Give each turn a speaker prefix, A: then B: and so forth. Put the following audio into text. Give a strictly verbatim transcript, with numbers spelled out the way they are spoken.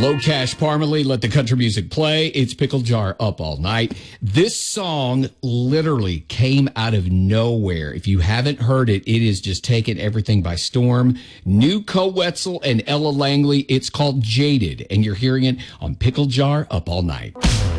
A: Low Cash Parmalee, let the country music play. It's Pickle Jar up all night. This song literally came out of nowhere. If you haven't heard it, it is just taking everything by storm. New Co Wetzel and Ella Langley. It's called Jaded, and you're hearing it on Pickle Jar up all night.